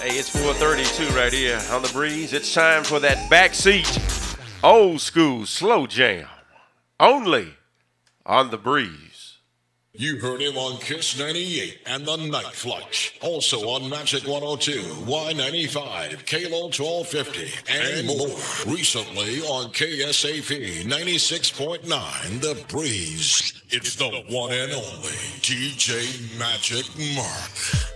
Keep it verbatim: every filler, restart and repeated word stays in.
Hey, it's four thirty-two right here on the breeze. It's time for that backseat old school slow jam. Only on the breeze. You heard him on Kiss ninety-eight and the Night Flush. Also on Magic one oh two, Y ninety-five, K L O twelve fifty, and more. Recently on K S A P ninety-six point nine, The Breeze. It's the one and only D J Magic Mark.